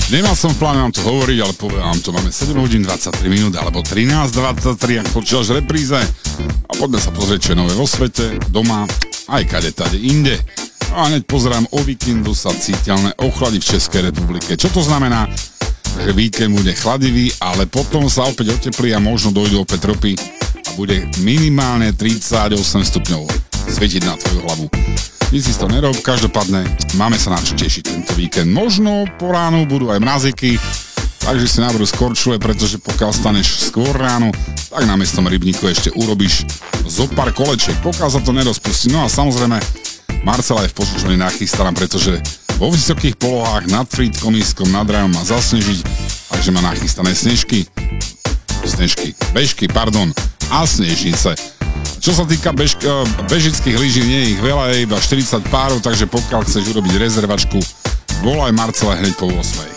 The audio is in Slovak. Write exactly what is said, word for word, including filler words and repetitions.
Nemal som v pláne vám to hovoriť, ale poviem vám to, máme sedem hodín dvadsaťtri minút, alebo trinásť dvadsaťtri, ak počúvaš repríze. A poďme sa pozrieť, čo je nové vo svete, doma, aj kade tade inde. A hneď pozerám, o víkendu sa cítelné ochladi v Českej republike. Čo to znamená? Že víkend bude chladivý, ale potom sa opäť oteplí a možno dojdú opäť tropy a bude minimálne tridsaťosem stupňov svietiť na tvoju hlavu. Nic si to nerob, každopádne máme sa na čo tešiť tento víkend. Možno po ránu budú aj mrazíky, takže si náboru skorčuje, pretože pokiaľ staneš skôr ráno, tak na miestom rybníku ešte urobíš zo pár kolečiek, pokiaľ sa to nerozpustí. No a samozrejme, Marcela je v Posučovaní nachystaná, pretože vo vysokých polohách nad Frýdkom, Ískom, nad Rajom má zasnežiť, takže má nachystané snežky, snežky, bežky, pardon, a snežnice. Čo sa týka bež, bežických lyží, nie je ich veľa, je iba štyridsať párov, takže pokiaľ chceš urobiť rezervačku, volaj Marcela hneď po ôsmej.